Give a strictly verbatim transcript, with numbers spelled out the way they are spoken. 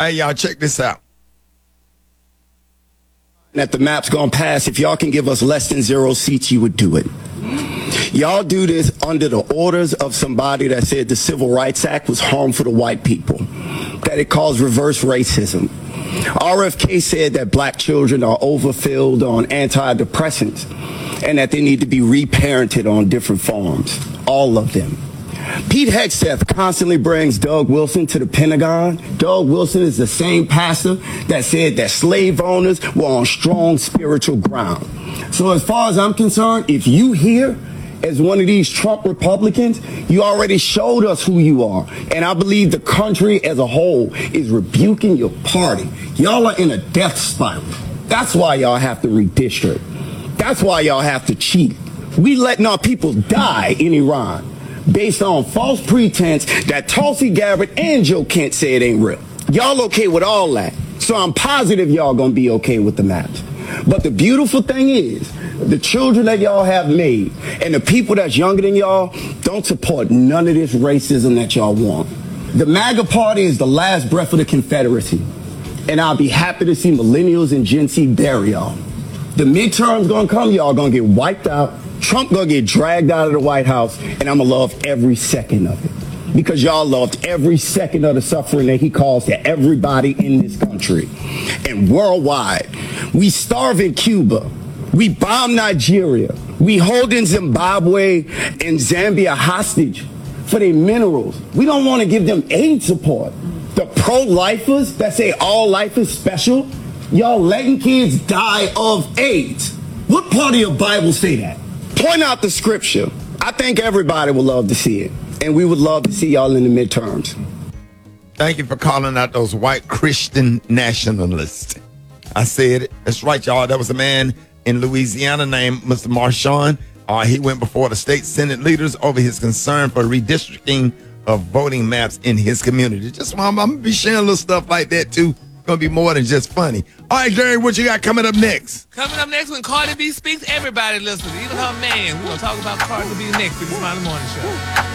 Hey, y'all, check this out. That the map's gonna pass. If y'all can give us less than zero seats, you would do it. Y'all do this under the orders of somebody that said the Civil Rights Act was harmful to white people, that it caused reverse racism. R F K said that black children are overfilled on antidepressants and that they need to be reparented on different forms, all of them. Pete Hegseth constantly brings Doug Wilson to the Pentagon. Doug Wilson is the same pastor that said that slave owners were on strong spiritual ground. So as far as I'm concerned, if you here as one of these Trump Republicans, you already showed us who you are. And I believe the country as a whole is rebuking your party. Y'all are in a death spiral. That's why y'all have to redistrict. That's why y'all have to cheat. We letting our people die in Iran based on false pretense that Tulsi Gabbard and Joe Kent say it ain't real. Y'all okay with all that. So I'm positive y'all gonna be okay with the maps. But the beautiful thing is, the children that y'all have made and the people that's younger than y'all don't support none of this racism that y'all want. The MAGA party is the last breath of the Confederacy. And I'll be happy to see millennials and Gen Z bury y'all. The midterms gonna come, y'all gonna get wiped out. Trump gonna get dragged out of the White House, and I'm gonna love every second of it. Because y'all loved every second of the suffering that he caused to everybody in this country. And worldwide, we starve in Cuba. We bomb Nigeria. We holding Zimbabwe and Zambia hostage for their minerals. We don't want to give them aid support. The pro-lifers that say all life is special, y'all letting kids die of AIDS. What part of your Bible say that? Point out the scripture. I think everybody would love to see it. And we would love to see y'all in the midterms. Thank you for calling out those white Christian nationalists. I said it. That's right, y'all. That was a man in Louisiana named Mister Marshawn. Uh, he went before the state Senate leaders over his concern for redistricting of voting maps in his community. Just I'm, I'm going to be sharing little stuff like that, too. Going to be more than just funny. All right, Jerry, what you got coming up next? Coming up next, when Cardi B speaks, everybody listens, even her man. We're going to talk about Cardi B next for the Smiley Morning Show.